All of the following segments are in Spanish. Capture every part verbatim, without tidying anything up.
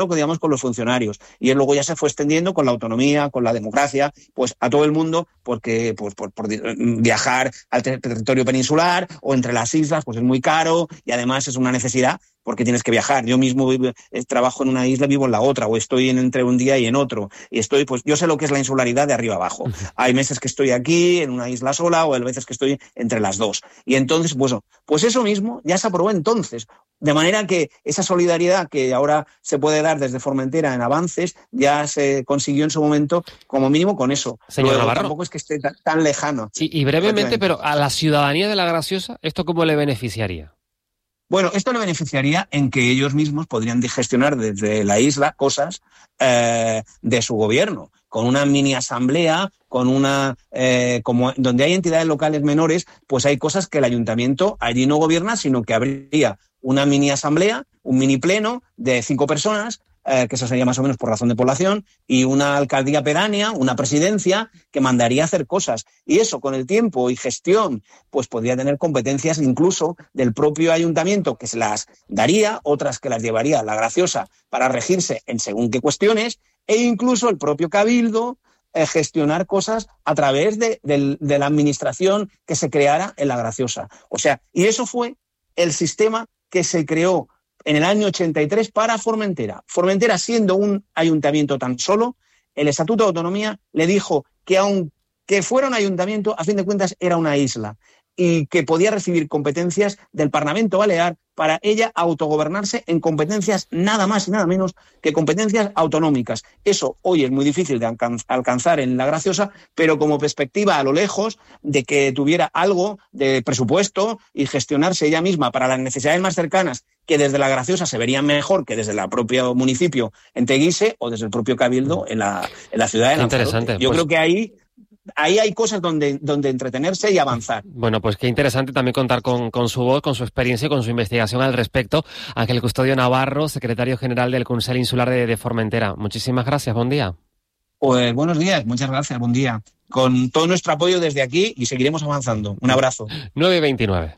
digamos, con los funcionarios, y luego ya se fue extendiendo con la autonomía, con la democracia, pues a todo el mundo, porque pues por, por viajar al territorio peninsular o entre las islas pues es muy caro y además es una necesidad porque tienes que viajar. Yo mismo vivo, trabajo en una isla, vivo en la otra, o estoy en, entre un día y en otro, y estoy, pues yo sé lo que es la insularidad de arriba abajo. Hay meses que estoy aquí en una isla sola, o hay veces que estoy entre las dos, y entonces pues, pues eso mismo ya se aprobó entonces. De manera que esa solidaridad que ahora se puede dar desde Formentera en avances ya se consiguió en su momento, como mínimo con eso. Señor Luego, Navarro, tampoco es que esté tan, tan lejano. Sí, y brevemente, pero a la ciudadanía de La Graciosa, ¿esto cómo le beneficiaría? Bueno, esto le beneficiaría en que ellos mismos podrían gestionar desde la isla cosas eh, de su gobierno, con una mini asamblea, con una eh, como donde hay entidades locales menores, pues hay cosas que el ayuntamiento allí no gobierna, sino que habría una mini asamblea, un mini pleno de cinco personas, eh, que eso sería más o menos por razón de población, y una alcaldía pedánea, una presidencia que mandaría a hacer cosas. Y eso, con el tiempo y gestión, pues podría tener competencias incluso del propio ayuntamiento, que se las daría, otras que las llevaría a La Graciosa para regirse en según qué cuestiones, e incluso el propio cabildo eh, gestionar cosas a través de, de, de la administración que se creara en La Graciosa. O sea, y eso fue el sistema que se creó en el año ochenta y tres para Formentera. Formentera, siendo un ayuntamiento tan solo, el Estatuto de Autonomía le dijo que aunque fuera un ayuntamiento, a fin de cuentas era una isla y que podía recibir competencias del Parlamento Balear para ella autogobernarse en competencias nada más y nada menos que competencias autonómicas. Eso hoy es muy difícil de alcanzar en La Graciosa, pero como perspectiva a lo lejos de que tuviera algo de presupuesto y gestionarse ella misma para las necesidades más cercanas, que desde La Graciosa se verían mejor que desde el propio municipio en Teguise o desde el propio cabildo en la, en la ciudad de Lanzarote. Interesante. Yo pues... creo que ahí... Ahí hay cosas donde, donde entretenerse y avanzar. Bueno, pues qué interesante también contar con, con su voz, con su experiencia y con su investigación al respecto. Ángel Custodio Navarro, secretario general del Consell Insular de, de Formentera. Muchísimas gracias, buen día. Pues buenos días, muchas gracias, buen día. Con todo nuestro apoyo desde aquí y seguiremos avanzando. Un abrazo. nueve veintinueve.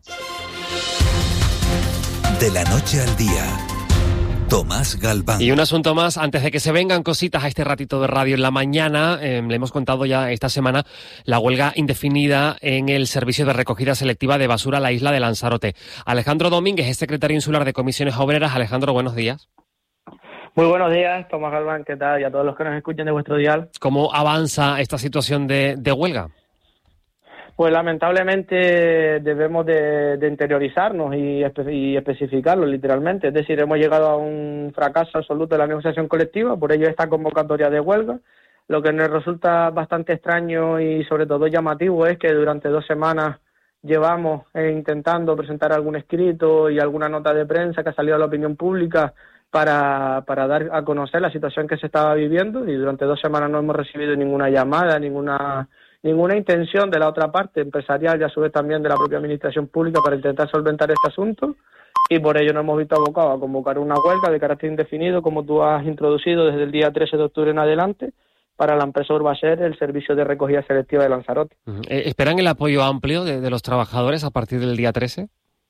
De la noche al día. Tomás Galván. Y un asunto más, antes de que se vengan cositas a este ratito de radio en la mañana, eh, le hemos contado ya esta semana la huelga indefinida en el servicio de recogida selectiva de basura a la isla de Lanzarote. Alejandro Domínguez es secretario insular de Comisiones Obreras. Alejandro, buenos días. Muy buenos días, Tomás Galván, ¿qué tal? Y a todos los que nos escuchen de vuestro dial. ¿Cómo avanza esta situación de, de huelga? Pues lamentablemente debemos de, de interiorizarnos y, espe- y especificarlo literalmente. Es decir, hemos llegado a un fracaso absoluto de la negociación colectiva, por ello esta convocatoria de huelga. Lo que nos resulta bastante extraño y sobre todo llamativo es que durante dos semanas llevamos eh, intentando presentar algún escrito y alguna nota de prensa que ha salido a la opinión pública para, para dar a conocer la situación que se estaba viviendo, y durante dos semanas no hemos recibido ninguna llamada, ninguna... ninguna intención de la otra parte empresarial y a su vez también de la propia administración pública para intentar solventar este asunto, y por ello nos hemos visto abocados a convocar una huelga de carácter indefinido, como tú has introducido, desde el día trece de octubre en adelante, para la empresa Urbaser, el servicio de recogida selectiva de Lanzarote. Eh, ¿Esperan el apoyo amplio de, de los trabajadores a partir del día trece?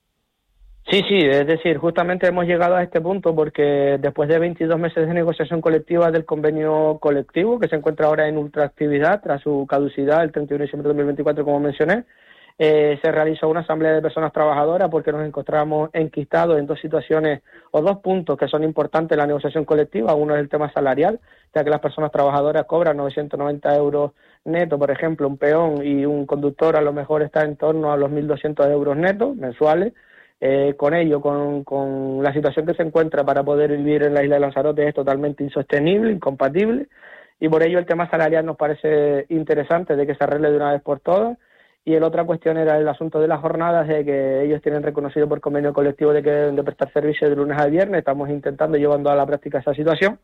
Sí, sí, es decir, justamente hemos llegado a este punto porque después de veintidós meses de negociación colectiva del convenio colectivo, que se encuentra ahora en ultraactividad tras su caducidad el treinta y uno de diciembre de dos mil veinticuatro, como mencioné, eh, se realizó una asamblea de personas trabajadoras porque nos encontramos enquistados en dos situaciones o dos puntos que son importantes en la negociación colectiva. Uno es el tema salarial, ya que las personas trabajadoras cobran novecientos noventa euros netos, por ejemplo, un peón, y un conductor a lo mejor está en torno a los mil doscientos euros netos mensuales. Eh, con ello, con, con la situación que se encuentra para poder vivir en la isla de Lanzarote, es totalmente insostenible, incompatible, y por ello el tema salarial nos parece interesante de que se arregle de una vez por todas. Y la otra cuestión era el asunto de las jornadas, de que ellos tienen reconocido por convenio colectivo de que deben de prestar servicio de lunes a viernes. Estamos intentando llevando a la práctica esa situación,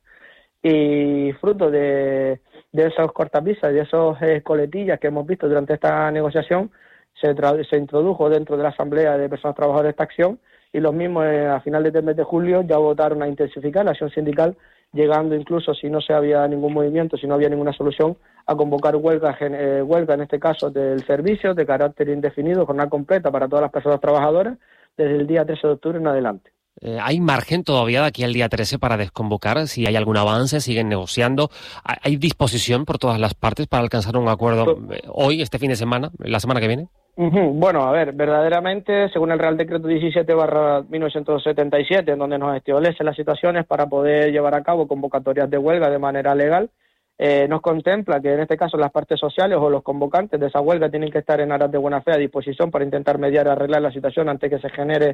y fruto de, de esos cortapisas, de esos eh, coletillas que hemos visto durante esta negociación, Se, tra- se introdujo dentro de la Asamblea de Personas Trabajadoras esta acción, y los mismos eh, a final de este mes de julio ya votaron a intensificar la acción sindical, llegando incluso, si no se había ningún movimiento, si no había ninguna solución, a convocar huelga, eh, huelga en este caso del servicio de carácter indefinido, jornada completa para todas las personas trabajadoras, desde el día trece de octubre en adelante. Eh, ¿Hay margen todavía de aquí al día trece para desconvocar? Si hay algún avance, siguen negociando. ¿Hay disposición por todas las partes para alcanzar un acuerdo eh, hoy, este fin de semana, la semana que viene? Uh-huh. Bueno, a ver, verdaderamente, según el Real Decreto diecisiete barra mil novecientos setenta y siete, en donde nos establecen las situaciones para poder llevar a cabo convocatorias de huelga de manera legal, eh, nos contempla que en este caso las partes sociales o los convocantes de esa huelga tienen que estar en aras de buena fe a disposición para intentar mediar y arreglar la situación antes que se genere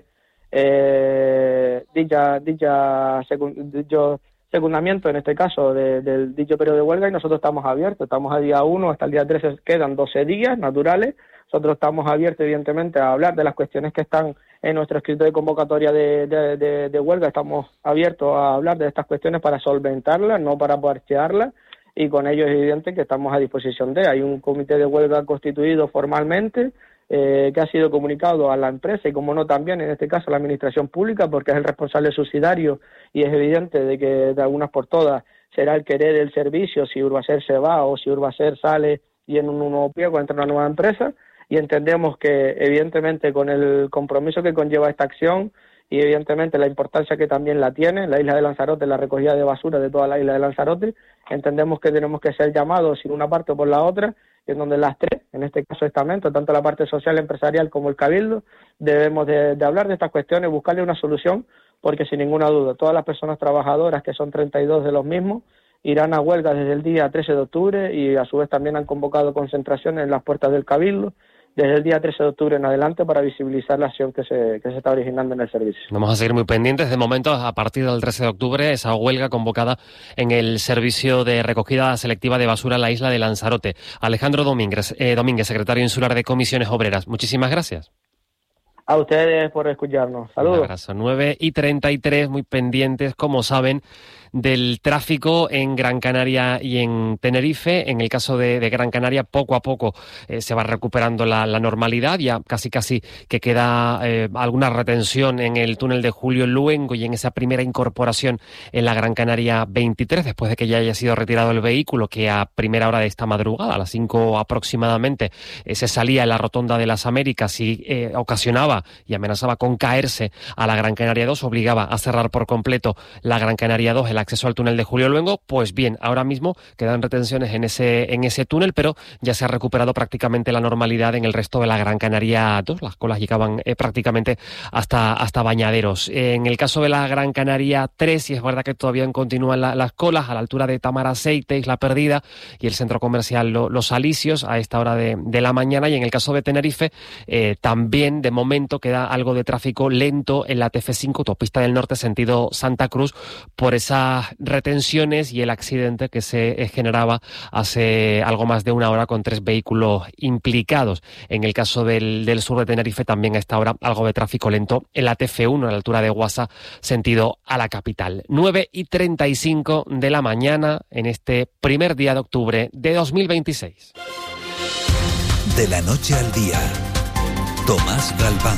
eh, dicha, dicha segun, dicho secundamiento, en este caso, de, del dicho periodo de huelga, y nosotros estamos abiertos, estamos a día uno, hasta el día trece quedan doce días naturales. Nosotros estamos abiertos, evidentemente, a hablar de las cuestiones que están en nuestro escrito de convocatoria de, de, de, de huelga. Estamos abiertos a hablar de estas cuestiones para solventarlas, no para parchearlas, y con ello es evidente que estamos a disposición de. Hay un comité de huelga constituido formalmente, eh, que ha sido comunicado a la empresa y, como no, también, en este caso, a la administración pública, porque es el responsable subsidiario y es evidente de que, de algunas por todas, será el querer el servicio si Urbaser se va o si Urbaser sale y en un nuevo pliego entra una nueva empresa. Y entendemos que, evidentemente, con el compromiso que conlleva esta acción y, evidentemente, la importancia que también la tiene la isla de Lanzarote, la recogida de basura de toda la isla de Lanzarote, entendemos que tenemos que ser llamados sin una parte o por la otra, en donde las tres, en este caso estamento, tanto la parte social, empresarial como el cabildo, debemos de, de hablar de estas cuestiones, buscarle una solución, porque sin ninguna duda, todas las personas trabajadoras, que son treinta y dos de los mismos, irán a huelga desde el día trece de octubre y, a su vez, también han convocado concentraciones en las puertas del cabildo desde el día trece de octubre en adelante para visibilizar la acción que se, que se está originando en el servicio. Vamos a seguir muy pendientes. De momento, a partir del trece de octubre, esa huelga convocada en el servicio de recogida selectiva de basura en la isla de Lanzarote. Alejandro Domínguez, eh, Domínguez, secretario insular de Comisiones Obreras. Muchísimas gracias. A ustedes por escucharnos. Saludos. Un abrazo. nueve y treinta y tres, muy pendientes, como saben, del tráfico en Gran Canaria y en Tenerife. En el caso de, de Gran Canaria, poco a poco eh, se va recuperando la, la normalidad, ya casi casi que queda eh, alguna retención en el túnel de Julio Luengo y en esa primera incorporación en la Gran Canaria veintitrés, después de que ya haya sido retirado el vehículo, que a primera hora de esta madrugada, a las cinco aproximadamente, eh, se salía en la rotonda de las Américas y eh, ocasionaba y amenazaba con caerse a la Gran Canaria dos, obligaba a cerrar por completo la Gran Canaria dos, el acceso al túnel de Julio Luengo. Pues bien, ahora mismo quedan retenciones en ese en ese túnel, pero ya se ha recuperado prácticamente la normalidad en el resto de la Gran Canaria dos. Las colas llegaban eh, prácticamente hasta, hasta Bañaderos. En el caso de la Gran Canaria tres, y es verdad que todavía continúan la, las colas a la altura de Tamar Aceite, Isla Perdida y el centro comercial Lo, Los Alisios a esta hora de, de la mañana. Y en el caso de Tenerife, eh, también de momento queda algo de tráfico lento en la T F cinco, autopista del norte, sentido Santa Cruz, por esas retenciones y el accidente que se generaba hace algo más de una hora con tres vehículos implicados. En el caso del, del sur de Tenerife, también a esta hora algo de tráfico lento en la T F uno, a la altura de Guasa, sentido a la capital. nueve y treinta y cinco de la mañana en este primer día de octubre de dos mil veintiséis. De la noche al día, Tomás Galván.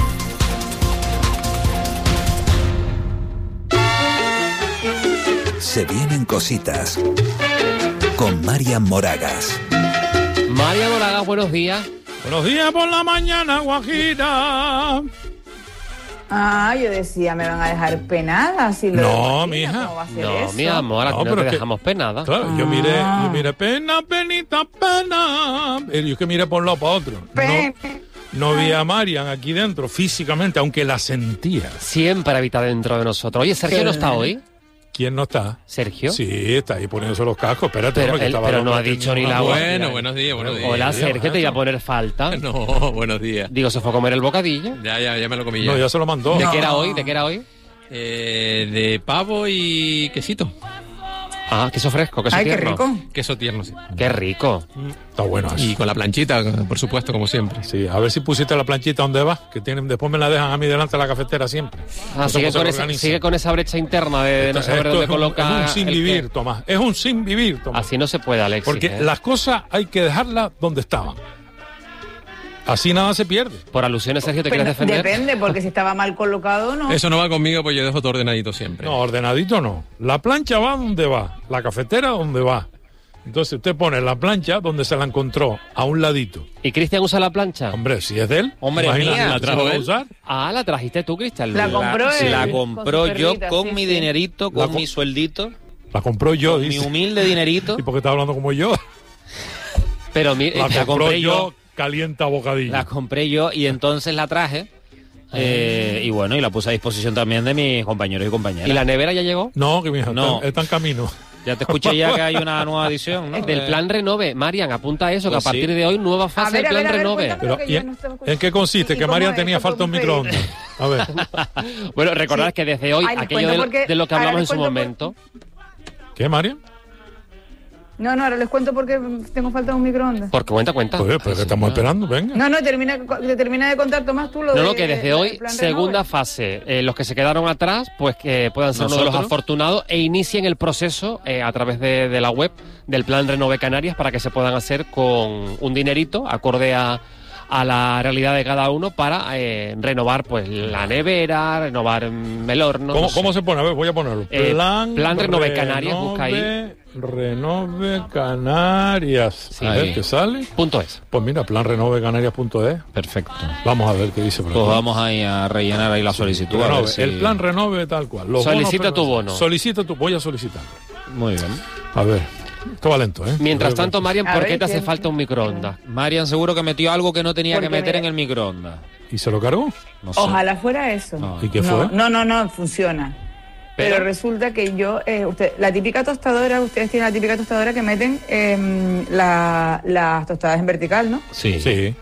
Se vienen cositas con Marian Moragas. Marian Moragas, buenos días. Buenos días por la mañana, Guajira. Ah, yo decía, me van a dejar penada. Si lo no, de mija. ¿Cómo va a ser No, eso? mi amor, aquí No, no, pero te es que- dejamos penada. Claro, Ah. yo miré, yo miré, pena, penita, pena. Y yo que miré por un lado para otro. Pe- No, no vi a Marian aquí dentro físicamente, aunque la sentía. Siempre habita dentro de nosotros. Oye, Sergio Sí. no está hoy. ¿Quién no está? ¿Sergio? Sí, está ahí poniéndose los cascos. Espérate, Pero hombre, que él- estaba pero loco no ha este dicho ni mismo. la Ah, voz. Bueno, buenos días, buenos días. Hola, días, Sergio, te iba a maestro. poner falta. No, buenos días. Digo, se fue a comer el bocadillo. Ya, ya, ya me lo comí ya. No, ya se lo mandó. ¿De No. qué era hoy? ¿De qué era hoy? Eh, de pavo y quesito. Ah, queso fresco, queso Ay, qué tierno. rico. Queso tierno, sí. Qué rico. Está bueno así. Y con la planchita, por supuesto, como siempre. Sí, a ver si pusiste la planchita donde va, que tienen, después me la dejan a mí delante de la cafetera siempre. Ah, No sé sigue, cómo se con lo esa, organiza. sigue con esa brecha interna de Esto- no saber esto dónde es un- coloca. Es un sin el vivir, qué. Tomás. Es un sin vivir, Tomás. Así no se puede, Alexis. Porque ¿eh? las cosas hay que dejarlas donde estaban. Así nada se pierde. Por alusiones, Sergio, ¿te Pero quieres defender? depende, porque si estaba mal colocado o no. Eso no va conmigo, pues yo dejo todo ordenadito siempre. No, ordenadito no. La plancha va donde va, la cafetera donde va. Entonces usted pone la plancha donde se la encontró, a un ladito. ¿Y Cristian usa la plancha? Hombre, si es de él. Hombre, imagina, mía, ¿la la trajo trajo a él? usar? Ah, la trajiste tú, Cristian. La compró él. La con compró su yo perrita, con sí, mi sí. dinerito, La con co- mi sueldito, La compró yo, con mi dice. humilde dinerito. ¿Y por qué está hablando como yo? Pero mi- La, la compró compré yo, yo. calienta bocadillo. La compré yo y entonces la traje. eh, y bueno, y la puse a disposición también de mis compañeros y compañeras. ¿Y la nevera ya llegó? No, que mi hija No. está, está en camino. Ya te escuché ya que hay una nueva edición, ¿no? Del Eh, plan Renove. Marian, apunta eso, Pues que a partir sí. de hoy, nueva A fase ver, del a plan ver, a ver, Renove. cuéntame. Pero, que ¿y yo en, no estaba en qué consiste? ¿Y Que cómo Marian es? tenía ¿Cómo falta un pedir? microondas. A ver, Bueno, recordad Sí. que desde hoy, Ay, les aquello cuento de, porque- de lo que ahora hablamos en les su cuento por- momento. ¿qué, Marian? No, no, ahora les cuento porque tengo falta de un microondas. Porque cuenta, cuenta. Pues, pero que estamos esperando, venga. No, no, termina, termina de contar, Tomás, tú lo No, de... no, que desde hoy, el plan segunda Renove. fase. Eh, los que se quedaron atrás, pues que puedan ser uno de los ¿Nosotros? afortunados e inicien el proceso eh, a través de, de la web del plan Renove Canarias para que se puedan hacer con un dinerito acorde a, a la realidad de cada uno para eh, renovar pues la nevera, renovar mm, el horno. ¿Cómo, no sé. ¿Cómo se pone? A ver, voy a ponerlo. Eh, Plan Renove Canarias, busca ahí. Renove- Renove Canarias. Sí. A ver, Ahí. ¿qué sale? Punto es. Pues mira, plan renovecanarias.es. Perfecto. Vamos a ver qué dice por Pues aquí. ver ahí a rellenar ahí la solicitud. a ver Renove, si- El plan Renove tal cual. Los Solicita bonos tu permanentes. bono. Solicita tu... Voy a solicitarlo. Muy bien. A ver. Esto va lento, ¿eh? Mientras Creo que- tanto, Marian, A ¿por ver, qué te hace ¿quién- falta un microondas? Marian seguro que metió algo que no tenía que Porque meter me- en el microondas. ¿Y se lo cargó? No sé. Ojalá fuera eso. No. ¿Y qué no, fue? No, no, no, funciona. Pero, Pero- resulta que yo, eh, usted, la típica tostadora, ustedes tienen la típica tostadora que meten em, la- las tostadas en vertical, ¿no? Sí. Sí.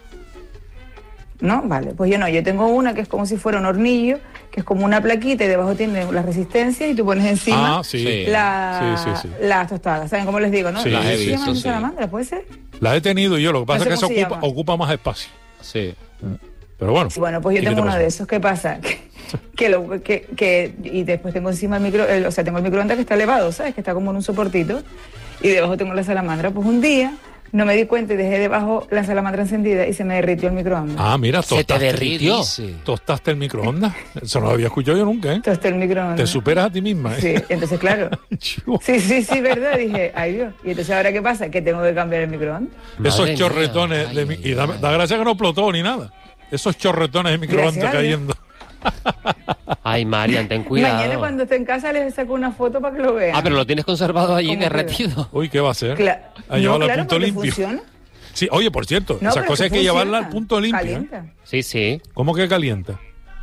¿No? Vale, pues yo no, yo tengo una que es como si fuera un hornillo, que es como una plaquita y debajo tiene las resistencias y tú pones encima Ah, sí. Sí. la- Sí, sí, sí. las tostadas. ¿Saben cómo les digo, no? Sí, Las he ¿Se visto, llaman sí. salamandra, puede ser? La he tenido yo, lo que pasa No sé es que cómo se se ocupa, llama. ocupa más espacio. Sí. Pero bueno. Sí, bueno, pues yo ¿Y qué tengo te uno pasó? de esos. ¿Qué pasa? Que, que lo, que, que- y después tengo encima el micro, el- o sea, tengo el microondas que está elevado, ¿sabes? Que está como en un soportito. Y debajo tengo la salamandra. Pues un día no me di cuenta y dejé debajo la salamandra encendida y se me derritió el microondas. Ah, mira, Se te tostaste, derritió. dice? tostaste el microondas. Eso no lo había escuchado yo nunca, ¿eh? Entonces el microondas. Te superas a ti misma, Sí, ¿eh? entonces claro. Chivo. Sí, sí, sí, verdad. Dije, ay Dios. Y entonces ahora qué pasa, que tengo que cambiar el microondas. Esos Madre chorretones mía. de mi- y da, da gracia que no explotó ni nada. Esos chorretones de microondas Gracias a Dios. cayendo. Ay, Marian, ten cuidado. Mañana cuando esté en casa les saco una foto para que lo vean. Ah, pero lo tienes conservado allí ¿Cómo derretido. Uy, ¿qué va a hacer? Cla- A llevarlo no, al claro, punto porque limpio. funciona. Sí, oye, por cierto, No, esas pero cosas hay que funciona. llevarla al punto limpio. ¿eh? Calienta. Sí, sí. ¿Cómo que calienta?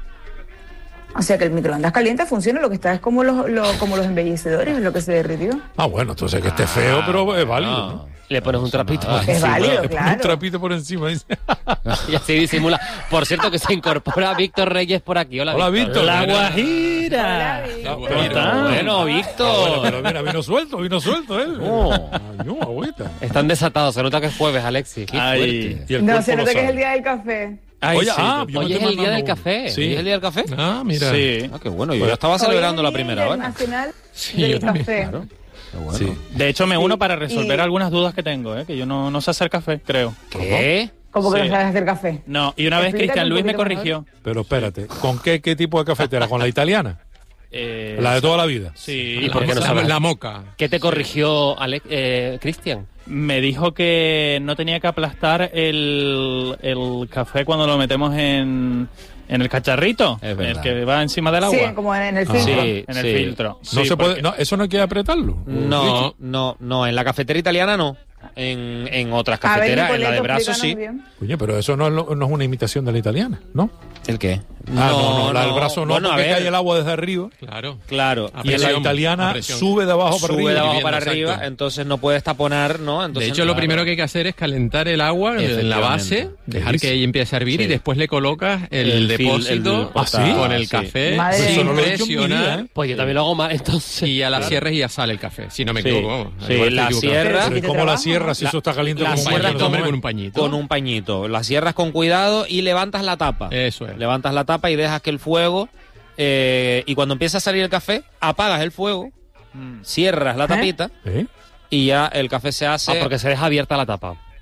O sea que el microondas calienta, funciona, lo que está es como los, lo- como los embellecedores, lo que se derritió. Ah, bueno, entonces que esté feo, pero es válido. no. ¿no? Le pones un trapito por Es encima. válido, Le pone claro. un trapito por encima. Dice. Y así disimula. Por cierto, que se incorpora Víctor Reyes por aquí. Hola, Hola, Víctor. La Mira. Guajira. Hola, ¿Cómo Pero- estás? Bueno, Ah, Víctor. bueno, pero mira, vino suelto, vino suelto él. Oh. Ay, no, agüita. Están desatados. Se nota que es jueves, Alexis. Ay. Y el No, cuerpo se lo nota que es sabe. el día del café. Ay, Oye, sí, ah, doctor. yo me Hoy es estoy el día del mandando- café. Sí. ¿Hoy es el día del café? Ah, mira. Sí. Ah, qué bueno. Yo ya estaba celebrando la primera hora. hora. Nacional Sí, del yo también, café. Claro. Qué bueno. Sí. De hecho, me uno Sí, para resolver y- algunas dudas que tengo, ¿eh? Que yo no, no sé hacer café, creo. ¿Qué? Como que Sí. no sabes hacer café. No, y una vez Explícate Cristian un Luis me poquito corrigió. Pero espérate, ¿con qué, qué tipo de cafetera? ¿Con la italiana? Eh, La de toda la vida. Sí. ¿Y por qué no La- sabes? La moca. ¿Qué te corrigió Alex, eh, Cristian? Me dijo que no tenía que aplastar el, el café cuando lo metemos en, en el cacharrito, Es el verdad. que va encima del agua. Sí, como en, en el Ah. filtro. Sí, en el sí. filtro. No Sí, se puede, porque- no, eso no hay que apretarlo. No, no, no. En la cafetera italiana no. En, en otras A ver, cafeteras, en la de Nicoleto, brazo sí. explícanos bien. Oye, pero eso no es, lo- no es una imitación de la italiana, ¿no? ¿El qué? Ah, no, no, la del brazo no, Bueno, a porque ver, cae el agua desde arriba. Claro, claro. Y en la italiana sube de abajo para Sube arriba. de abajo Hirviendo, para exacto. arriba, entonces no puedes taponar, ¿no? Entonces, De hecho, lo claro. primero que hay que hacer es calentar el agua en la base, Efectivamente. dejar ¿Qué que dices? empiece a hervir Sí. y después le colocas el, El fil- depósito el- ¿Ah, sí? con el Sí. café Madre sin Eso no lo he hecho en mi vida, presionar ¿eh? Pues yo también lo hago mal, entonces. y a las cierres y ya sale el café, si no me Sí. equivoco. vamos. Sí, Igual estoy la equivocado. sierra- Pero ¿y Qué cómo la trabajo, cierra ¿no? si eso está caliente la como un cierra pañuelo? Hombre, ¿Cómo con es? un pañito. Con un pañito. La cierras con cuidado y levantas la tapa. Eso es. Levantas la tapa y dejas que el fuego... eh, y cuando empieza a salir el café, apagas el fuego, cierras la tapita ¿Eh? y ya el café se hace... Ah, porque se deja abierta la tapa.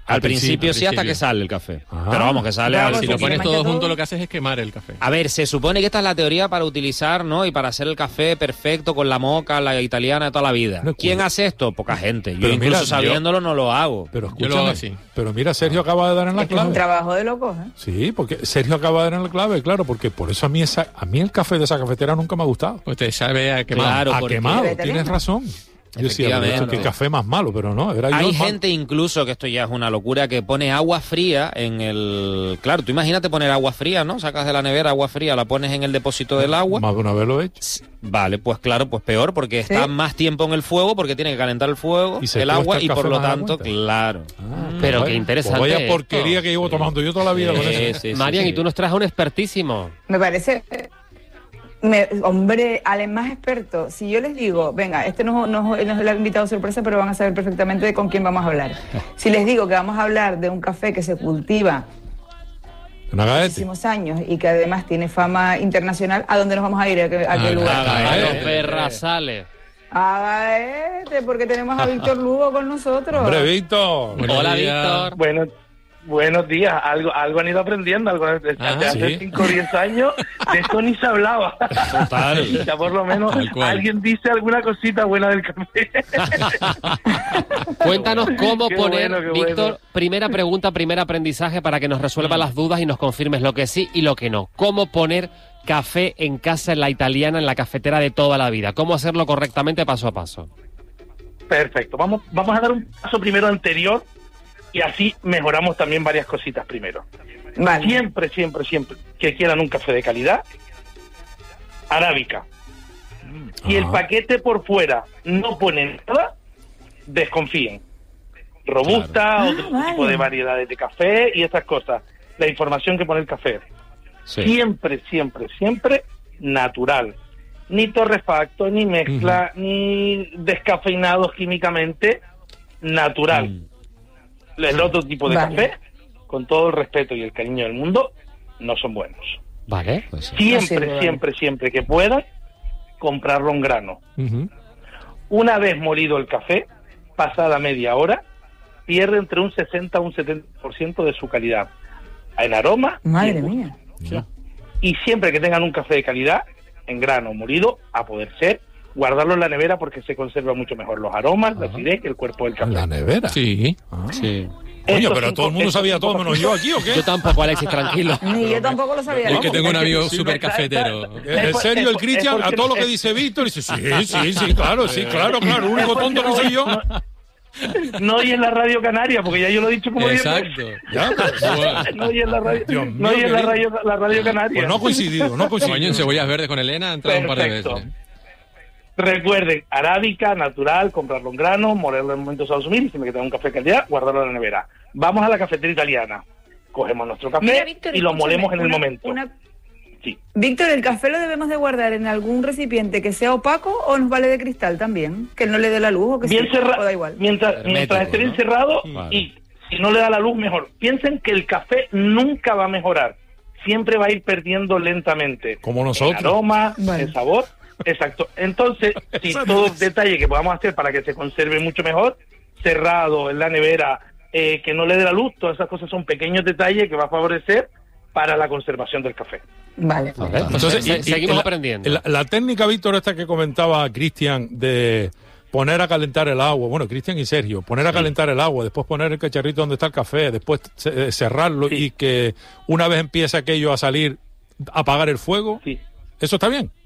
Al principio, al sí, hasta principio. que sale el café. Ajá. Pero vamos, que sale Claro, al Si sí, lo sí, pones sí, todo todo. junto, lo que haces es quemar el café. A ver, se supone que esta es la teoría para utilizar, ¿no? Y para hacer el café perfecto con la moca, la italiana de toda la vida. No, ¿Quién cuida- hace esto? Poca gente. Yo Pero incluso mira, yo- sabiéndolo no lo hago. Pero Yo lo hago escúchame, así. pero mira, Sergio acaba de dar en la Este es un clave. trabajo de locos, ¿eh? Sí, porque Sergio acaba de dar en la clave, claro, porque por eso a mí esa, a mí el café de esa cafetera nunca me ha gustado. Pues te sabe a quemar. Claro, Ha porque- quemado, Vegetariano. tienes razón. Yo decía, pero esto, Efectivamente. qué café más malo, pero no, era yo Hay el malo. gente incluso, que esto ya es una locura, que pone agua fría en el... Claro, tú imagínate poner agua fría, ¿no? Sacas de la nevera agua fría, la pones en el depósito del agua. Más de una vez lo he hecho. Vale, pues claro, pues peor, porque ¿Sí? está más tiempo en el fuego, porque tiene que calentar el fuego, Y se el cuesta agua, el y café por lo más de la tanto, cuenta. claro. Ah, Pero vaya. qué interesante Pues vaya esto. porquería que llevo tomando yo toda la vida con Sí, eso. sí, sí, Marian, sí. y tú nos traes un expertísimo. Me parece, eh, me- hombre, al más experto, si yo les digo, venga, este no, no, no es el invitado sorpresa, pero van a saber perfectamente de con quién vamos a hablar. Si les digo que vamos a hablar de un café que se cultiva Un agaete. muchísimos años y que además tiene fama internacional, ¿a dónde nos vamos a ir? ¿A qué, a qué Ah, lugar? ah, A eh, los eh, Berrazales. A este, porque tenemos a Víctor Lugo con nosotros. Hombre, Víctor. Buenos Hola, días. Víctor. Bueno, buenos días. Algo, algo han ido aprendiendo. Algo desde Ah, hace sí. cinco o diez años de esto ni se hablaba. Total. Ya por lo menos Tal cual. alguien dice alguna cosita buena del café. Cuéntanos cómo Qué poner, bueno, qué Víctor, bueno. primera pregunta, primer aprendizaje para que nos resuelva las dudas y nos confirmes lo que sí y lo que no. ¿Cómo poner café en casa en la italiana, en la cafetera de toda la vida? ¿Cómo hacerlo correctamente paso a paso? Perfecto. Vamos, vamos a dar un paso primero anterior y así mejoramos también varias cositas primero. Vale. Siempre, siempre, siempre que quieran un café de calidad, arábica. Si el Ajá. paquete por fuera no pone nada, desconfíen. Robusta, Ah, otro vale. tipo de variedades de café y estas cosas. La información que pone el café. Sí. Siempre, siempre, siempre natural. Ni torrefacto, ni mezcla, ni descafeinados químicamente, natural. Mm. El otro tipo de Vale. café, con todo el respeto y el cariño del mundo, no son buenos. Vale. Pues sí. Siempre, No sirve, siempre, siempre que puedan, comprarlo en grano. Ujú. Una vez molido el café, pasada media hora, pierde entre un sesenta a un setenta por ciento de su calidad. En aroma. y Madre en gusto. mía. Y siempre que tengan un café de calidad, en grano molido, a poder ser, guardarlo en la nevera porque se conserva mucho mejor los aromas, la acidez y el cuerpo del En café. la nevera. Sí. Ah. Sí. Coño, Estos pero cinco- todo el mundo estos sabía cinco todo menos yo aquí, ¿o qué? Yo tampoco, Alexis, tranquilo. Ni yo tampoco lo sabía. Es que tengo un amigo Sí, súper está- cafetero. está- Eh, En Es por- serio, el es- Cristian, es a porque- todo lo que es- dice Víctor, dice, sí, sí, sí, claro, sí, claro, claro, el único tonto que soy yo. No oye en la radio canaria, porque ya yo lo he dicho como diez Exacto. veces. Ya, pues, Bueno. No oye en la radio, Dios no mío, oye en la querido. radio, la radio canaria. pues no ha coincidido, no ha Baño en coincidido. cebollas verdes con Elena, ha entrado un par de Perfecto. veces. Recuerden, arábica, natural, comprarlo en grano, molerlo en momentos a consumir, y si me queda un café de calidad, guardarlo en la nevera. Vamos a la cafetera italiana. Cogemos nuestro café Mira, Víctor, y lo escúchame, molemos en el una- momento. una- Sí. Víctor, ¿el café lo debemos de guardar en algún recipiente que sea opaco o nos vale de cristal también? Que no le dé la luz o que Bien sí, cerrado, o da igual. mientras, Hermético, mientras esté bien ¿no? cerrado Vale. y si no le da la luz, mejor. Piensen que el café nunca va a mejorar. Siempre va a ir perdiendo lentamente. Como nosotros. El aroma, Vale. el sabor. Exacto. Entonces, si todo detalle que podamos hacer para que se conserve mucho mejor, cerrado, en la nevera, eh, que no le dé la luz, todas esas cosas son pequeños detalles que va a favorecer para la conservación del café. Vale. Vale, Entonces, se- y- y seguimos la- aprendiendo. La, la técnica, Víctor, esta que comentaba Cristian, de poner a calentar el agua, bueno, Cristian y Sergio, poner a calentar el agua, después poner el cacharrito donde está el café, después ce- eh, cerrarlo Sí. y que una vez empiece aquello a salir, apagar el fuego, Sí. ¿eso está bien?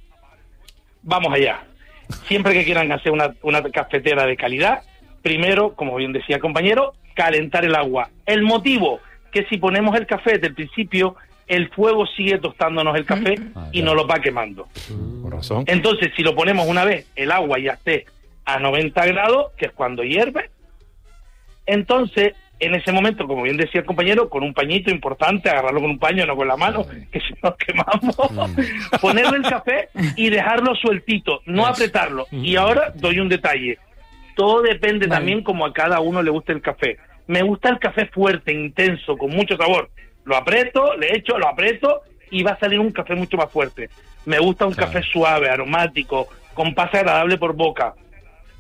Vamos allá. Siempre que quieran hacer una, una cafetera de calidad, primero, como bien decía el compañero, calentar el agua. El motivo, que si ponemos el café desde el principio, el fuego sigue tostándonos el café Ah, y ya. nos lo va quemando. Por razón. Entonces, si lo ponemos una vez, el agua ya esté a noventa grados, que es cuando hierve, entonces, en ese momento, como bien decía el compañero, con un pañito importante, agarrarlo con un paño, no con la mano, que si nos quemamos, ponerle el café y dejarlo sueltito, no apretarlo. Y ahora doy un detalle. Todo depende Vale. también como a cada uno le guste el café. Me gusta el café fuerte, intenso, con mucho sabor. Lo aprieto, le echo, lo aprieto y va a salir un café mucho más fuerte. Me gusta un Claro. café suave, aromático, con pase agradable por boca.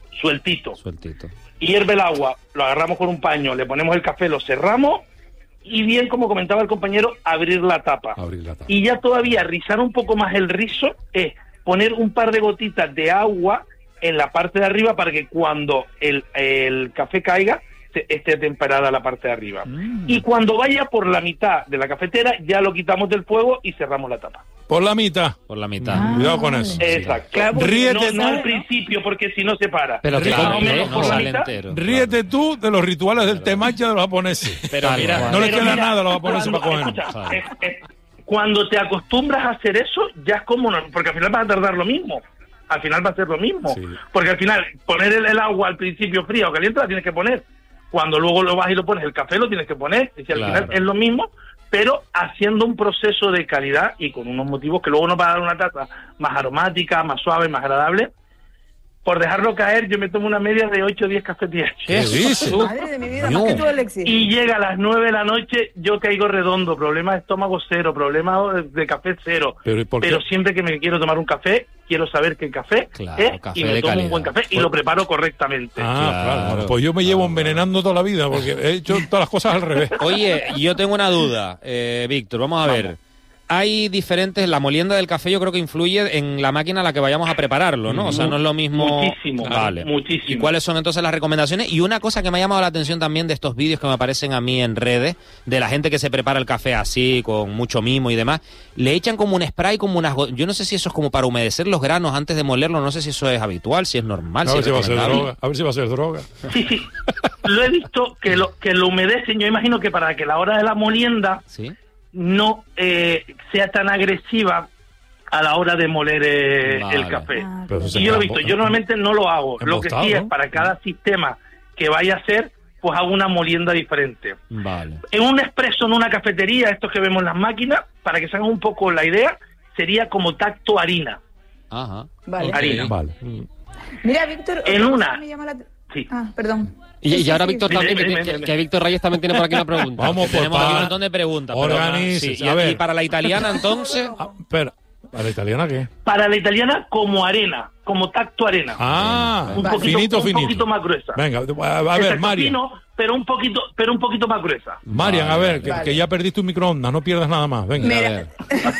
sueltito. Sueltito. Hierve el agua, lo agarramos con un paño, le ponemos el café, lo cerramos y bien, como comentaba el compañero, abrir la tapa. Abrir la tapa. Y ya todavía rizar un poco más el rizo es poner un par de gotitas de agua en la parte de arriba para que cuando el, el café caiga esté temperada la parte de arriba. Mm. Y cuando vaya por la mitad de la cafetera ya lo quitamos del fuego y cerramos la tapa. Por la mitad. Por la mitad. Ah. Cuidado con eso. Exacto. Claro, Ríete, no, no al principio porque si no se para. Pero que claro, no, no sale entero. Ríete tú de los rituales del té matcha de los japoneses. Pero Tal, mira, no le pero queda mira, nada a los japoneses cuando, para comer. Escucha, es, es, cuando te acostumbras a hacer eso, ya es como... Porque al final vas a tardar lo mismo. Al final va a ser lo mismo. Sí. Porque al final, poner el, el agua al principio fría o caliente la tienes que poner. Cuando luego lo vas y lo pones, el café lo tienes que poner. Y si al claro. final es lo mismo, pero haciendo un proceso de calidad y con unos motivos que luego nos va a dar una taza más aromática, más suave, más agradable. Por dejarlo caer, yo me tomo una media de ocho o diez cafés diarios. ¿Qué dices? Madre de mi vida, no. Más que tú, Alexis. Y llega a las nueve de la noche, yo caigo redondo, problema de estómago cero, problema de, de café cero. Pero, Pero siempre que me quiero tomar un café, quiero saber qué café claro, es café y me tomo calidad. un buen café y pues, lo preparo correctamente. Ah, claro. claro. Pues yo me llevo envenenando toda la vida porque he hecho todas las cosas al revés. Oye, yo tengo una duda, eh, Víctor, vamos a vamos. ver. Hay diferentes, la molienda del café yo creo que influye en la máquina a la que vayamos a prepararlo, ¿no? O sea, no es lo mismo... Muchísimo, vale. muchísimo. ¿Y cuáles son entonces las recomendaciones? Y una cosa que me ha llamado la atención también de estos vídeos que me aparecen a mí en redes, de la gente que se prepara el café así, con mucho mimo y demás, le echan como un spray, como unas... Yo no sé si eso es como para humedecer los granos antes de molerlo, no sé si eso es habitual, si es normal, a si ver es si va a ser recomendable. droga, a ver si va a ser droga. Sí, sí. Lo he visto que lo, que lo humedecen, yo imagino que para que la hora de la molienda... ¿Sí? no eh, sea tan agresiva a la hora de moler eh, vale. el café. Ah, y yo lo he visto, yo normalmente no lo hago. Lo que sí es, para cada sistema que vaya a hacer, pues hago una molienda diferente. Vale. En un expreso, en una cafetería, estos que vemos en las máquinas, para que se hagan un poco la idea, sería como tacto harina. Ajá. Vale. Harina. Vale. Mira, Víctor, en una... Me llama la... Sí. Ah, perdón. Y, y ahora sí, Víctor sí, también, dime, que, dime, que, dime. que Víctor Reyes también tiene por aquí una pregunta. Vamos, pues Tenemos aquí un para... montón de preguntas. Organice, sí, y, a ver. y para la italiana entonces... Ah, espera, ¿para la italiana qué? Para la italiana, como arena, como tacto arena. Ah, un poquito, finito, un finito. poquito más gruesa. Venga, a, a ver, Exacto, Marian. fino, pero un poquito, pero un poquito más gruesa. Marian, Vale, a ver, vale. que, Vale. que ya perdiste un microondas, no pierdas nada más. Venga. Mira. A ver.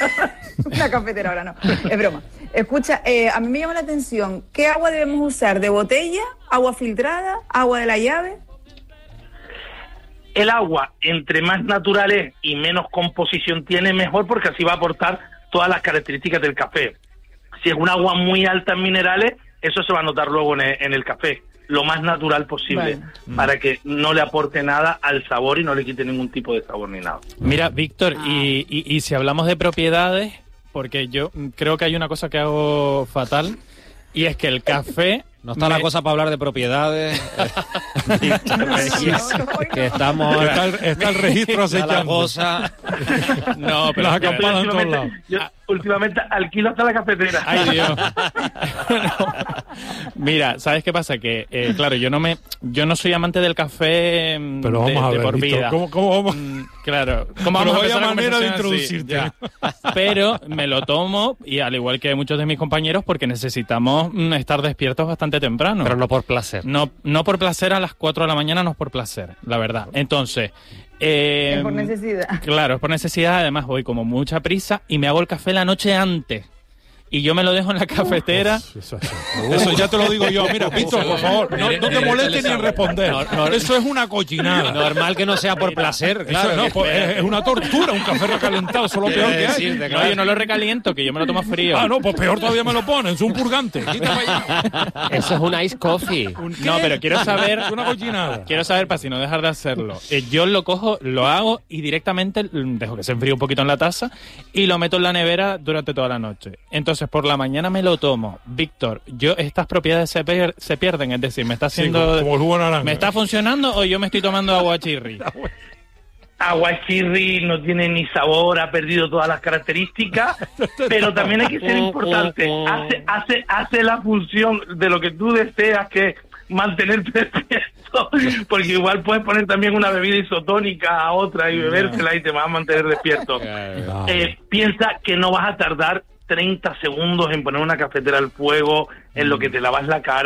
Una cafetera ahora no, es broma. Escucha, eh, a mí me llama la atención, ¿qué agua debemos usar? ¿De botella? ¿Agua filtrada? ¿Agua de la llave? El agua, entre más natural es y menos composición tiene, mejor, porque así va a aportar todas las características del café. Si es un agua muy alta en minerales, eso se va a notar luego en el, en el café. Lo más natural posible, vale. para que no le aporte nada al sabor y no le quite ningún tipo de sabor ni nada. Mira, Víctor, y, y, y si hablamos de propiedades, porque yo creo que hay una cosa que hago fatal, y es que el café... No está me... la cosa para hablar de propiedades. que estamos... Está el, está el registro Está la acechando. cosa... No, pero... Las es que- acampadas en todos lados. Últimamente, yo últimamente alquilo hasta la cafetera. Ay, Dios. No. Mira, ¿sabes qué pasa? Que, eh, claro, yo no me, yo no soy amante del café mm, Pero vamos de, a de ver, por Víctor, vida. ¿cómo, cómo vamos? Mm, claro. ¿Cómo Pero vamos a vaya empezar la manera de conversación así? introducirte. Ya. Pero me lo tomo, y al igual que muchos de mis compañeros, porque necesitamos mm, estar despiertos bastante temprano. Pero no por placer. No, no por placer a las cuatro de la mañana, no es por placer, la verdad. Entonces... Eh, Es por necesidad. Claro, es por necesidad. Además voy como mucha prisa y me hago el café la noche antes. Y yo me lo dejo en la cafetera. Eso, eso, eso ya te lo digo yo. Mira, Víctor, por favor, no, no te molestes ni en responder. No, no, eso es una cochinada. Normal que no sea por placer, claro. Eso no, pues, es, es una tortura, un café recalentado, eso es lo peor que hay. No, yo no lo recaliento, que yo me lo tomo frío. Ah, no, pues peor todavía me lo ponen, es un purgante. Quítame allá. Eso es un ice coffee. No, pero quiero saber... Es una cochinada. Quiero saber, para si no dejar de hacerlo. Eh, yo lo cojo, lo hago y directamente mm, dejo que se enfríe un poquito en la taza y lo meto en la nevera durante toda la noche. Entonces, por la mañana me lo tomo. Víctor, yo estas propiedades se, per- se pierden, es decir, me está Sí, haciendo... como, como el jugo de naranja. ¿Me está funcionando o yo me estoy tomando agua chirri? Agua chirri no tiene ni sabor, ha perdido todas las características, pero también hay que ser importante. Hace, hace, hace la función de lo que tú deseas, que es mantenerte despierto, porque igual puedes poner también una bebida isotónica a otra y bebérsela y te vas a mantener despierto. Ah, Eh, piensa que no vas a tardar treinta segundos en poner una cafetera al fuego, en lo que te lavas la cara,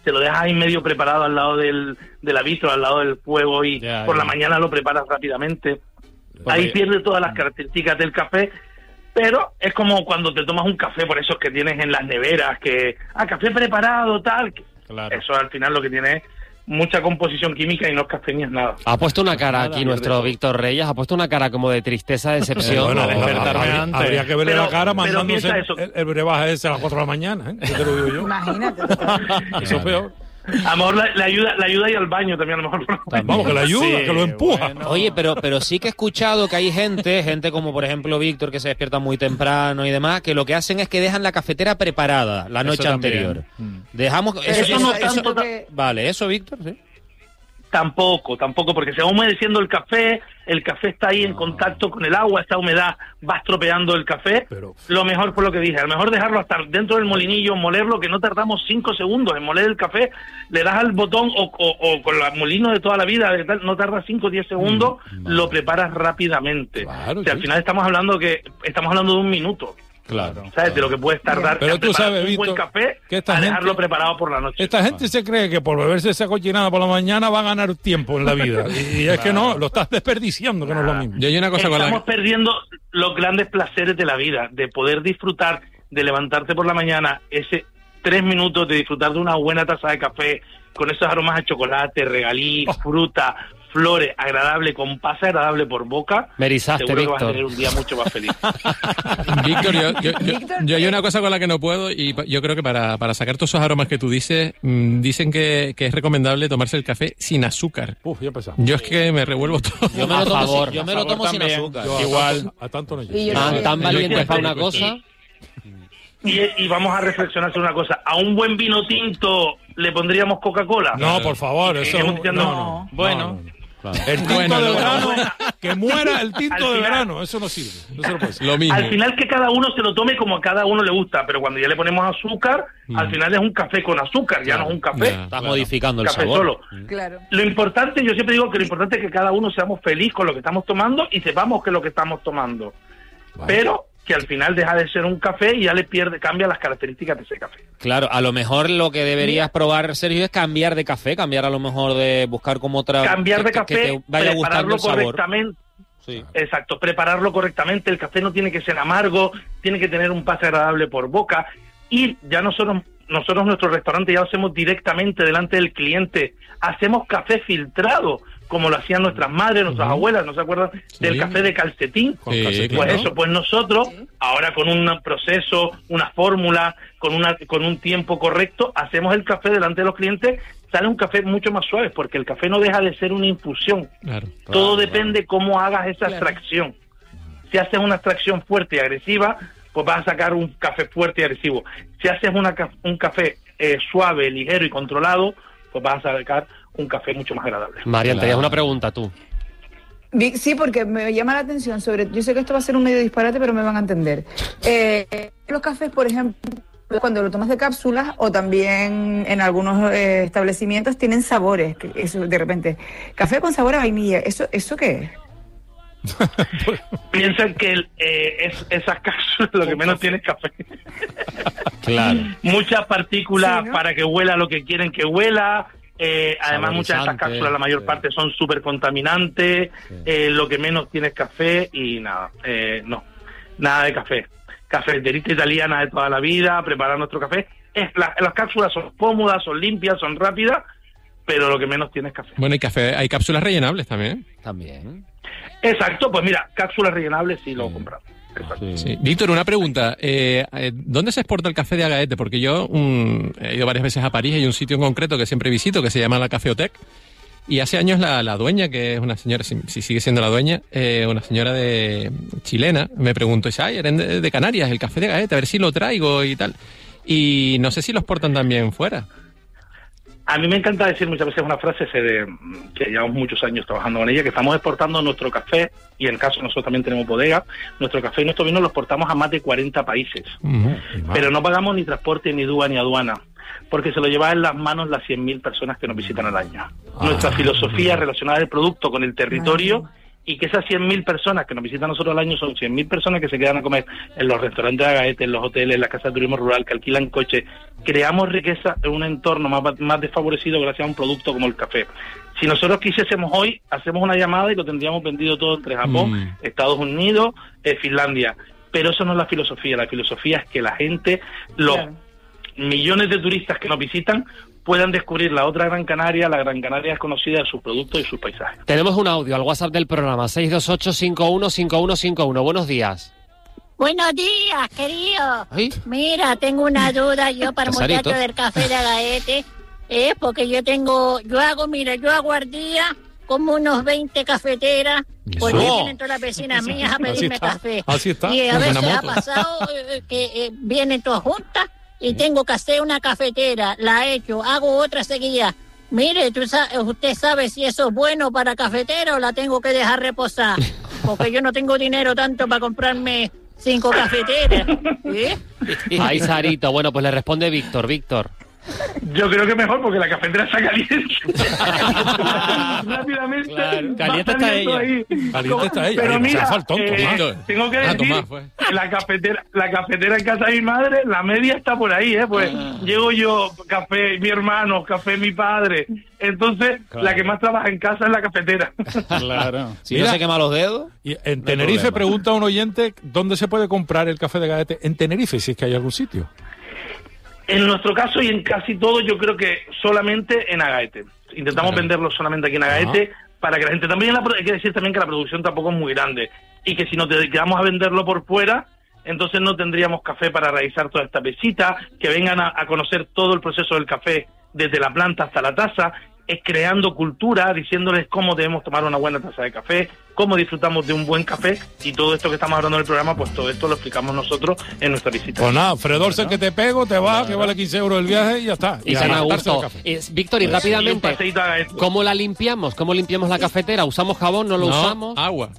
te lo dejas ahí medio preparado al lado del, de la vitro, al lado del fuego y Ya, por ya. la mañana lo preparas rápidamente. Porque- Ahí pierde todas las características del café, pero es como cuando te tomas un café, por esos que tienes en las neveras, que, ah, café preparado, tal. Claro. Eso al final lo que tiene es mucha composición química y no es café ni es nada. Ha puesto una cara Nada, aquí pierde nuestro todo. Víctor Reyes, ha puesto una cara como de tristeza, decepción. Bueno, a despertarme habría, antes. habría que verle Pero- la cara pero mandándose piensa eso. el, el brebaje ese a las cuatro de la mañana, ¿eh? Yo te lo digo yo. Imagínate. Eso es peor. A lo mejor le, le ayuda, le ayuda ir al baño también, a lo mejor. Vamos, que le ayuda, Sí, que lo empuja. bueno. Oye, pero, pero sí que he escuchado que hay gente, gente como por ejemplo Víctor, que se despierta muy temprano y demás, que lo que hacen es que dejan la cafetera preparada la noche Eso también. anterior. Mm. Dejamos... Eso eso- no eso- tanto- que- Vale, eso Víctor, sí. Tampoco, tampoco, porque se va humedeciendo el café, el café está ahí en contacto con el agua, esta humedad va estropeando el café. Pero- Lo mejor fue lo que dije, a lo mejor dejarlo hasta dentro del molinillo, molerlo, que no tardamos cinco segundos en moler el café, le das al botón o, o, o con el molino de toda la vida, de tal, no tarda cinco o diez segundos, lo preparas rápidamente. Claro, O sea, sí. al final estamos hablando que estamos hablando de un minuto. Claro. ¿Sabes? De lo que puedes tardar Pero en tú preparar sabes, un buen Víctor, café que esta a dejarlo gente- preparado por la noche. Esta gente se cree que por beberse esa cochinada por la mañana va a ganar tiempo en la vida. Y, y es que no, lo estás desperdiciando, que no es lo mismo. Yo hay una cosa con Estamos la perdiendo los grandes placeres de la vida, de poder disfrutar, de levantarte por la mañana, ese tres minutos de disfrutar de una buena taza de café, con esos aromas a chocolate, regalí, Oh. fruta, flores, agradable, con paz agradable por boca. Me erizaste, Seguro que vas a Víctor. tener un día mucho más feliz. Víctor, yo, yo, yo, Víctor, yo hay eh. una cosa con la que no puedo y pa- yo creo que para, para sacar todos esos aromas que tú dices, mm, dicen que, que es recomendable tomarse el café sin azúcar. Uf, ya empezamos. Yo es que me revuelvo todo. Yo me A lo tomo, favor. sin, yo me A lo favor tomo sin también. azúcar. Yo a Igual. tanto- A tanto no llego. Y yo Ah, también. tan valientes Yo para una siempre- cosa. Y, y vamos a reflexionar sobre una cosa. ¿A un buen vino tinto le pondríamos Coca-Cola? No, por favor, Y eso seguimos no, diciendo, no, no. Bueno. No, no, no. El tinto Bueno, de no, verano, no. que muera el tinto Al de final- verano, eso no sirve. No se lo puede decir. Lo mismo. Al final que cada uno se lo tome como a cada uno le gusta, pero cuando ya le ponemos azúcar, al final es un café con azúcar, ya no es un café. Ya. Estás Claro. modificando el Café sabor. solo. Claro. Lo importante, yo siempre digo que lo importante es que cada uno seamos felices con lo que estamos tomando y sepamos que es lo que estamos tomando. Pero que al final deja de ser un café y ya le pierde, cambia las características de ese café. Claro, a lo mejor lo que deberías probar, Sergio, es cambiar de café, cambiar a lo mejor de buscar como otra... Cambiar de que- que- que café, te vaya gustando prepararlo el sabor. correctamente. Sí. Exacto, prepararlo correctamente. El café no tiene que ser amargo, tiene que tener un pase agradable por boca. Y ya nosotros, nosotros nuestro restaurante ya lo hacemos directamente delante del cliente. Hacemos café filtrado, como lo hacían nuestras madres, nuestras abuelas, ¿no se acuerdan del Sí. café de calcetín? Sí, Pues claro. eso, pues nosotros, ahora con un proceso, una fórmula, con una con un tiempo correcto, hacemos el café delante de los clientes, sale un café mucho más suave, porque el café no deja de ser una infusión. Claro. Todo depende cómo hagas esa Claro. extracción. Si haces una extracción fuerte y agresiva, pues vas a sacar un café fuerte y agresivo. Si haces una, ca- un café eh, suave, ligero y controlado, pues vas a sacar un café mucho más agradable. Marian, Claro. tenías una pregunta tú. Vi- Sí, porque me llama la atención sobre, yo sé que esto va a ser un medio disparate, pero me van a entender. Eh, los cafés, por ejemplo, cuando lo tomas de cápsulas o también en algunos eh, establecimientos tienen sabores, que eso de repente, café con sabor a vainilla, ¿eso eso qué es? Piensan que el, eh, es, esas cápsulas lo que menos tiene es café. Claro. Muchas partículas Sí, ¿no? para que huela lo que quieren que huela. Eh, además, muchas de estas Saborizante, cápsulas, la mayor sí. parte, son súper contaminantes. Eh, lo que menos tiene es café y nada, eh, no, nada de café. Cafeterita italiana de toda la vida, preparar nuestro café. Es, la- las cápsulas son cómodas, son limpias, son rápidas, pero lo que menos tiene es café. Bueno, hay café, hay cápsulas rellenables también. También. Exacto, pues mira, cápsulas rellenables sí lo compramos. Exacto. Sí. Víctor, una pregunta. Eh, eh, ¿Dónde se exporta el café de Agaete? Porque yo mm, he ido varias veces a París, hay un sitio en concreto que siempre visito que se llama la Cafeotec. Y hace años la, la dueña, que es una señora, si, si sigue siendo la dueña, eh, una señora de chilena, me preguntó, dice, ay, eres de, de Canarias, el café de Agaete, a ver si lo traigo y tal. Y no sé si lo exportan también fuera. A mí me encanta decir muchas veces una frase ese de, que llevamos muchos años trabajando con ella, que estamos exportando nuestro café, y en el caso nosotros también tenemos bodega, nuestro café y nuestro vino lo exportamos a más de cuarenta países. Ujú. Pero no pagamos ni transporte, ni D U A, ni aduana, porque se lo llevan en las manos las cien mil personas que nos visitan al año. Nuestra filosofía relacionada del producto con el territorio y que esas cien mil personas que nos visitan a nosotros al año son cien mil personas que se quedan a comer en los restaurantes de Agaete, en los hoteles, en las casas de turismo rural, que alquilan coches. Creamos riqueza en un entorno más, más desfavorecido gracias a un producto como el café. Si nosotros quisiésemos hoy, hacemos una llamada y lo tendríamos vendido todo entre Japón, mm. Estados Unidos, eh, Finlandia. Pero eso no es la filosofía. La filosofía es que la gente, los claro. millones de turistas que nos visitan, puedan descubrir la otra Gran Canaria, la Gran Canaria desconocida de sus productos y sus paisajes. Tenemos un audio al WhatsApp del programa, seis dos ocho, cinco uno cinco uno cinco uno. Buenos días. Buenos días, querido. ¿Ay? Mira, tengo una duda yo para el muchacho del café de Agaete. Es porque yo tengo, yo hago, mira, yo hago al día como unos veinte cafeteras, porque no. vienen todas las vecinas mías a pedirme café. Así está. Y a veces ha pasado eh, que eh, vienen todas juntas y tengo que hacer una cafetera, la he hecho, hago otra seguida. Mire, tú sa- usted sabe si eso es bueno para cafetera o la tengo que dejar reposar, porque yo no tengo dinero tanto para comprarme cinco cafeteras. ¿Eh? Ay, Sarito, bueno, pues le responde Víctor, Víctor. Yo creo que mejor porque la cafetera está caliente. Rápidamente. Claro. Caliente está ella. Ahí. Caliente está ella. Pero Ahí, mira, faltón, eh, tengo que decir ah, que la cafetera, la cafetera en casa de mi madre, la media está por ahí, ¿eh? Pues ah. llego yo, café mi hermano, café mi padre. Entonces, claro. la que más trabaja en casa es la cafetera. Claro. Si Mira, no se quema los dedos. Y en Tenerife pregunta un oyente dónde se puede comprar el café de Agaete. En Tenerife, si es que hay algún sitio. En nuestro caso y en casi todo, yo creo que solamente en Agaete. Intentamos claro. venderlo solamente aquí en Agaete, ajá. para que la gente también, la, hay que decir también que la producción tampoco es muy grande y que si nos dedicamos a venderlo por fuera, entonces no tendríamos café para realizar toda esta visita, que vengan a, a conocer todo el proceso del café desde la planta hasta la taza, es creando cultura, diciéndoles cómo debemos tomar una buena taza de café, cómo disfrutamos de un buen café, y todo esto que estamos hablando en el programa, pues todo esto lo explicamos nosotros en nuestra visita. Pues nada, Fredorce, ¿no? Que te pego, te va, claro. que vale quince euros el viaje y ya está. Y, y tan a gusto. Es, Víctor, y pues, rápidamente, y ¿cómo la limpiamos? ¿Cómo limpiamos la cafetera? ¿Usamos jabón? ¿No lo no, usamos? agua.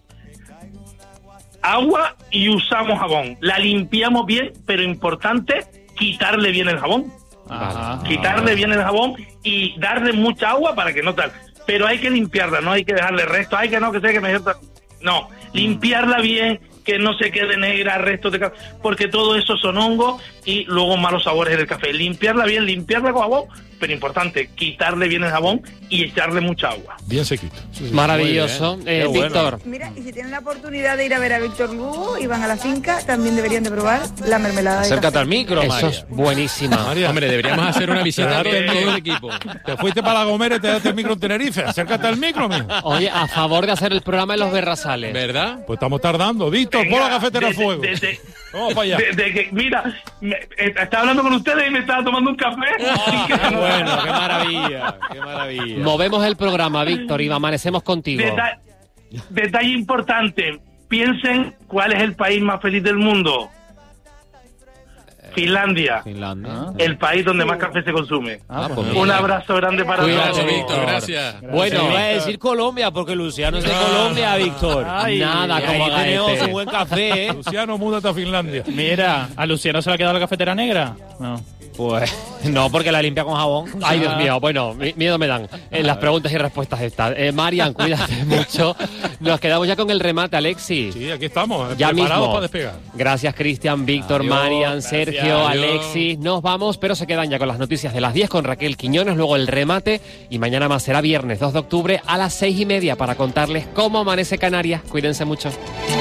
Agua y usamos jabón. La limpiamos bien, pero importante, quitarle bien el jabón. Ajá. Quitarle bien el jabón y darle mucha agua para que no tal. Pero hay que limpiarla, no hay que dejarle resto. Hay que no, que sé que me... No, limpiarla bien, que no se quede negra, restos de café, porque todo eso son hongos y luego malos sabores del café. Limpiarla bien, limpiarla con jabón, pero importante, quitarle bien el jabón y echarle mucha agua. Bien sequito. Sí, sí. Maravilloso. Eh, bueno. Víctor. Mira, y si tienen la oportunidad de ir a ver a Víctor Lugo y van a la finca, también deberían de probar la mermelada de Acércate café. al micro, Eso María. es buenísima. María. Hombre, deberíamos hacer una visita con todo el equipo. Te fuiste para La Gomera y te daste el micro en Tenerife. Acércate al micro, mija. Oye, a favor de hacer el programa en los Berrazales. ¿Verdad? Pues estamos tardando. Víctor, pon la cafetera a fuego. De, de, Vamos para allá. De, de que, mira, me, eh, estaba hablando con ustedes y me estaba tomando un café. Ah, qué bueno, qué maravilla, qué maravilla. Movemos el programa, Víctor, y amanecemos contigo. Deta- detalle importante, piensen cuál es el país más feliz del mundo. Finlandia. Finlandia. Ah. El país donde más café se consume. Ah, pues un abrazo grande para Cuídate, todos. Víctor, gracias. Bueno, Víctor. iba a decir Colombia, porque Luciano es de Colombia, Víctor. Ay, nada, y como ahí tenemos Agaete. un buen café, ¿eh? Luciano, múdate a Finlandia. Mira, ¿a Luciano se le ha quedado la cafetera negra? No. Pues no, porque la limpia con jabón. Ay, Dios mío, bueno, mi- miedo me dan en las preguntas y respuestas estas. Eh, Marian, cuídate mucho. Nos quedamos ya con el remate, Alexis. Sí, aquí estamos, Ya preparados mismo. para despegar. Gracias, Cristian, Víctor, Adiós, Marian, gracias, Sergio, adiós. Alexis. Nos vamos, pero se quedan ya con las noticias de las diez con Raquel Quiñones, luego el remate y mañana más será viernes dos de octubre a las seis y media para contarles cómo amanece Canarias. Cuídense mucho.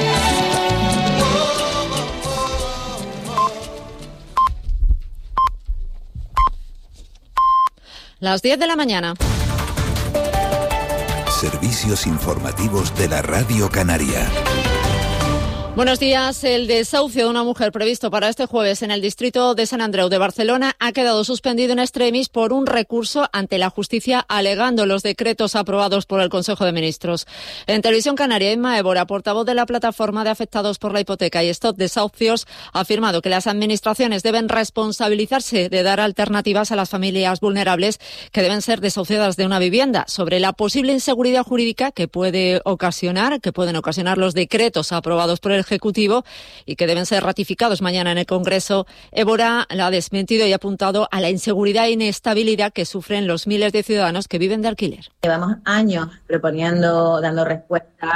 Las diez de la mañana. Servicios informativos de la Radio Canaria. Buenos días. El desahucio de una mujer previsto para este jueves en el distrito de San Andreu de Barcelona ha quedado suspendido in extremis por un recurso ante la justicia alegando los decretos aprobados por el Consejo de Ministros. En Televisión Canaria, Emma Évora, portavoz de la plataforma de afectados por la hipoteca y Stop Desahucios, ha afirmado que las administraciones deben responsabilizarse de dar alternativas a las familias vulnerables que deben ser desahuciadas de una vivienda. Sobre la posible inseguridad jurídica que puede ocasionar, que pueden ocasionar los decretos aprobados por el Ejecutivo y que deben ser ratificados mañana en el Congreso, Évora la ha desmentido y ha apuntado a la inseguridad e inestabilidad que sufren los miles de ciudadanos que viven de alquiler. Llevamos años proponiendo, dando respuestas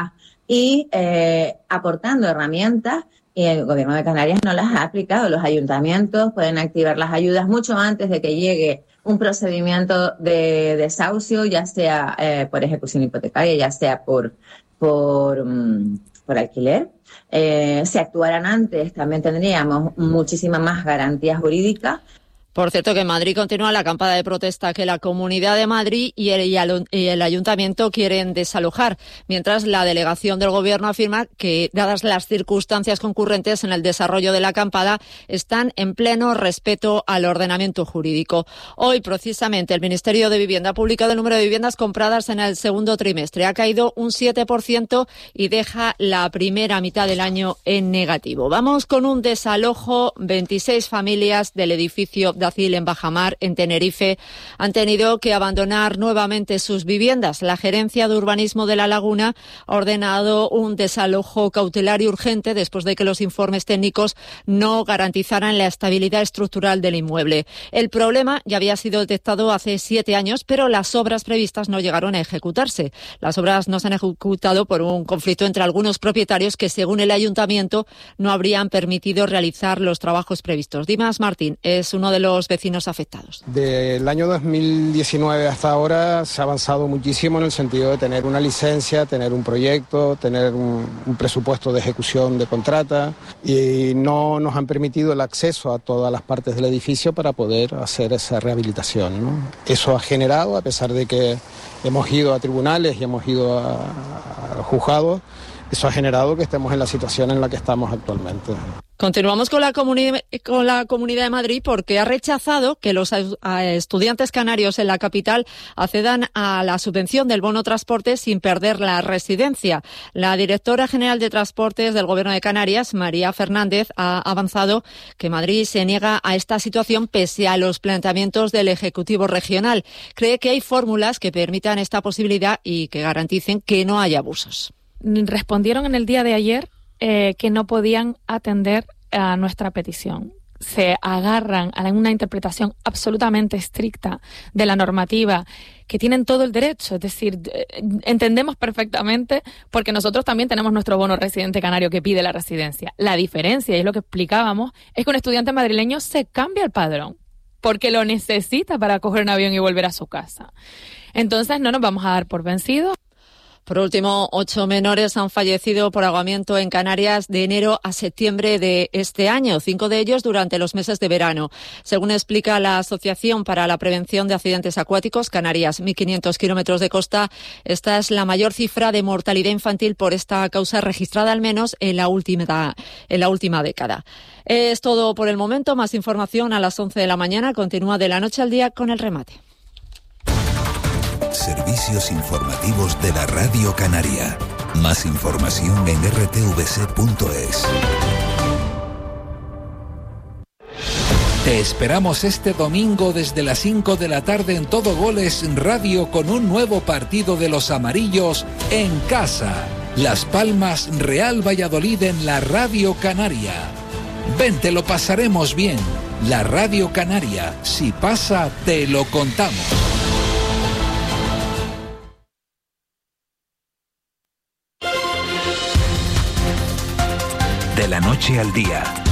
y eh, aportando herramientas. Y el Gobierno de Canarias no las ha aplicado. Los ayuntamientos pueden activar las ayudas mucho antes de que llegue un procedimiento de desahucio, ya sea eh, por ejecución hipotecaria, ya sea por, por, um, por alquiler. Eh, si actuaran antes, también tendríamos muchísimas más garantías jurídicas. Por cierto, que en Madrid continúa la acampada de protesta que la Comunidad de Madrid y el, y el Ayuntamiento quieren desalojar, mientras la delegación del Gobierno afirma que, dadas las circunstancias concurrentes en el desarrollo de la acampada, están en pleno respeto al ordenamiento jurídico. Hoy, precisamente, el Ministerio de Vivienda ha publicado el número de viviendas compradas en el segundo trimestre. Ha caído un siete por ciento y deja la primera mitad del año en negativo. Vamos con un desalojo. veintiséis familias del edificio Dacil en Bajamar, en Tenerife, han tenido que abandonar nuevamente sus viviendas. La Gerencia de Urbanismo de La Laguna ha ordenado un desalojo cautelar y urgente después de que los informes técnicos no garantizaran la estabilidad estructural del inmueble. El problema ya había sido detectado hace siete años, pero las obras previstas no llegaron a ejecutarse. Las obras no se han ejecutado por un conflicto entre algunos propietarios que, según el Ayuntamiento, no habrían permitido realizar los trabajos previstos. Dimas Martín es uno de los los vecinos afectados. Del año dos mil diecinueve hasta ahora se ha avanzado muchísimo en el sentido de tener una licencia, tener un proyecto, tener un, un presupuesto de ejecución de contrata, y no nos han permitido el acceso a todas las partes del edificio para poder hacer esa rehabilitación, ¿no? Eso ha generado, a pesar de que hemos ido a tribunales y hemos ido a, a juzgados, eso ha generado que estemos en la situación en la que estamos actualmente. Continuamos con la, comuni- con la Comunidad de Madrid, porque ha rechazado que los estudiantes canarios en la capital accedan a la subvención del bono transporte sin perder la residencia. La directora general de Transportes del Gobierno de Canarias, María Fernández, ha avanzado que Madrid se niega a esta situación pese a los planteamientos del Ejecutivo regional. Cree que hay fórmulas que permitan esta posibilidad y que garanticen que no haya abusos. Respondieron en el día de ayer eh, que no podían atender a nuestra petición. Se agarran a una interpretación absolutamente estricta de la normativa, que tienen todo el derecho. Es decir, entendemos perfectamente, porque nosotros también tenemos nuestro bono residente canario que pide la residencia. La diferencia, y es lo que explicábamos, es que un estudiante madrileño se cambia el padrón porque lo necesita para coger un avión y volver a su casa. Entonces no nos vamos a dar por vencidos. Por último, ocho menores han fallecido por ahogamiento en Canarias de enero a septiembre de este año, cinco de ellos durante los meses de verano. Según explica la Asociación para la Prevención de Accidentes Acuáticos, Canarias, mil quinientos kilómetros de costa, esta es la mayor cifra de mortalidad infantil por esta causa registrada al menos en la última, en la última década. Es todo por el momento. Más información a las once de la mañana. Continúa De la Noche al Día con el remate. Servicios informativos de la Radio Canaria. Más información en r t v c punto es. Te esperamos este domingo desde las cinco de la tarde en Todo Goles Radio con un nuevo partido de los amarillos en casa. Las Palmas Real Valladolid en la Radio Canaria. Ven, te lo pasaremos bien. La Radio Canaria, si pasa, te lo contamos. De la noche al día,